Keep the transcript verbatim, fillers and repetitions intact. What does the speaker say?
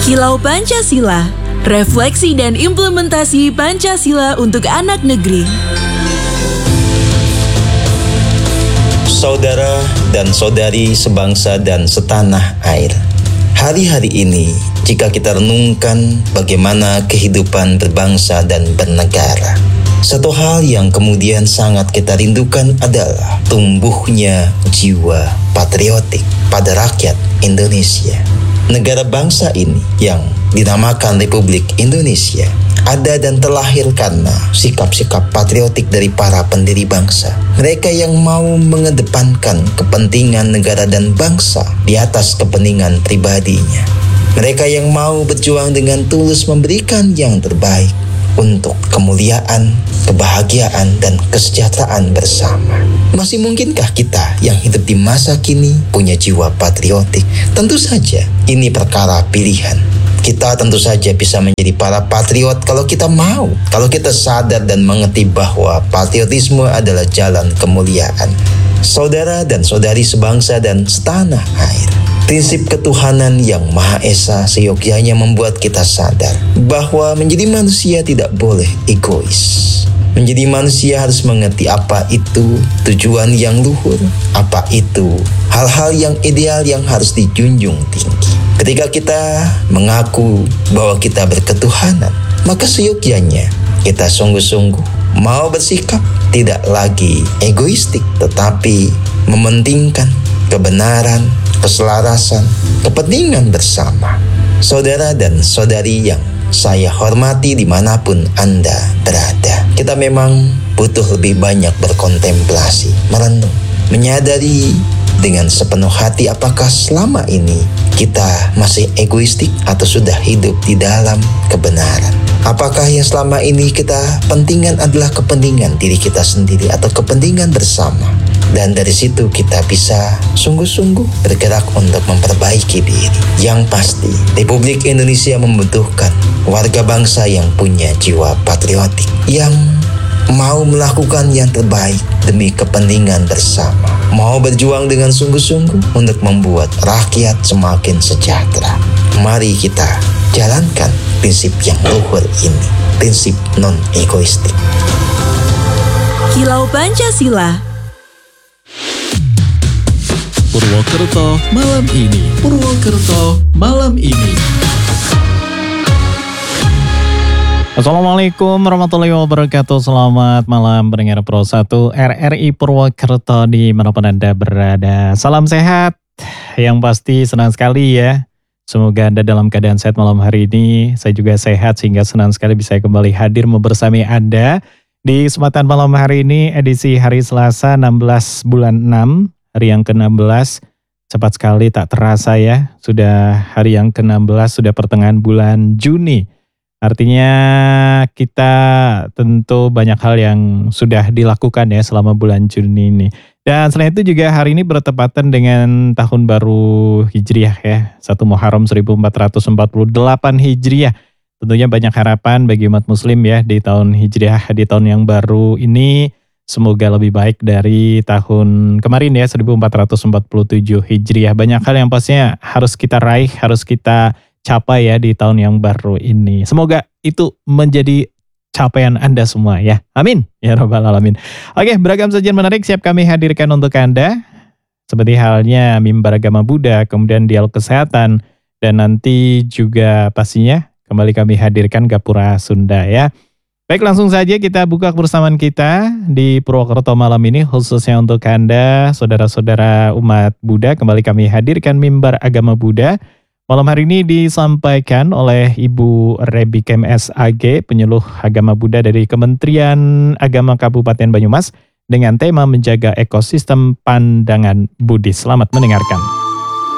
Kilau Pancasila, refleksi dan implementasi Pancasila untuk anak negeri. Saudara dan saudari sebangsa dan setanah air, hari-hari ini jika kita renungkan bagaimana kehidupan berbangsa dan bernegara, satu hal yang kemudian sangat kita rindukan adalah tumbuhnya jiwa patriotik pada rakyat Indonesia. Negara bangsa ini yang dinamakan Republik Indonesia ada dan terlahir karena sikap-sikap patriotik dari para pendiri bangsa. Mereka yang mau mengedepankan kepentingan negara dan bangsa di atas kepentingan pribadinya. Mereka yang mau berjuang dengan tulus memberikan yang terbaik untuk kemuliaan, kebahagiaan, dan kesejahteraan bersama. Masih mungkinkah kita yang hidup di masa kini punya jiwa patriotik? Tentu saja, ini perkara pilihan. Kita tentu saja bisa menjadi para patriot kalau kita mau, kalau kita sadar dan mengerti bahwa patriotisme adalah jalan kemuliaan. Saudara dan saudari sebangsa dan setanah air, prinsip ketuhanan yang Maha Esa seyogyanya membuat kita sadar bahwa menjadi manusia tidak boleh egois. Menjadi manusia harus mengerti apa itu tujuan yang luhur, apa itu hal-hal yang ideal yang harus dijunjung tinggi. Ketika kita mengaku bahwa kita berketuhanan, maka seyogyanya kita sungguh-sungguh mau bersikap tidak lagi egoistik, tetapi mementingkan kebenaran, keselarasan, kepentingan bersama. Saudara dan saudari yang saya hormati dimanapun Anda berada, kita memang butuh lebih banyak berkontemplasi, merenung, menyadari dengan sepenuh hati apakah selama ini kita masih egoistik atau sudah hidup di dalam kebenaran. Apakah yang selama ini kita pentingkan adalah kepentingan diri kita sendiri atau kepentingan bersama? Dan dari situ kita bisa sungguh-sungguh bergerak untuk memperbaiki diri. Yang pasti, Republik Indonesia membutuhkan warga bangsa yang punya jiwa patriotik, yang mau melakukan yang terbaik demi kepentingan bersama, mau berjuang dengan sungguh-sungguh untuk membuat rakyat semakin sejahtera. Mari kita jalankan prinsip yang luhur ini, prinsip non-egoistik. Kilau Pancasila. Purwokerto malam ini, Purwokerto malam ini. Assalamualaikum warahmatullahi wabarakatuh. Selamat malam pendengar Pro satu R R I Purwokerto di manapun Anda berada. Salam sehat, yang pasti senang sekali ya. Semoga Anda dalam keadaan sehat malam hari ini. Saya juga sehat sehingga senang sekali bisa kembali hadir membersami Anda di kesempatan malam hari ini, edisi hari Selasa enam belas bulan enam, hari yang ke enam belas. Cepat sekali tak terasa ya, sudah hari yang ke enam belas, sudah pertengahan bulan Juni. Artinya kita tentu banyak hal yang sudah dilakukan ya selama bulan Juni ini. Dan selain itu juga hari ini bertepatan dengan tahun baru Hijriah ya, satu Muharram seribu empat ratus empat puluh delapan Hijriah. Tentunya banyak harapan bagi umat muslim ya di tahun Hijriah, di tahun yang baru ini. Semoga lebih baik dari tahun kemarin ya, seribu empat ratus empat puluh tujuh Hijriah. Banyak hal yang pastinya harus kita raih, harus kita capai ya di tahun yang baru ini. Semoga itu menjadi capaian Anda semua ya. Amin. Ya Rabbal Alamin. Oke, beragam sajian menarik siap kami hadirkan untuk Anda. Seperti halnya mimbar agama Buddha, kemudian dialog kesehatan, dan nanti juga pastinya kembali kami hadirkan Gapura Sunda ya. Baik, langsung saja kita buka kebersamaan kita di Purwokerto malam ini, khususnya untuk Anda, saudara-saudara umat Buddha. Kembali kami hadirkan mimbar agama Buddha. Malam hari ini disampaikan oleh Ibu Rebikem S A G, penyuluh agama Buddha dari Kementerian Agama Kabupaten Banyumas, dengan tema menjaga ekosistem pandangan Buddhis. Selamat mendengarkan.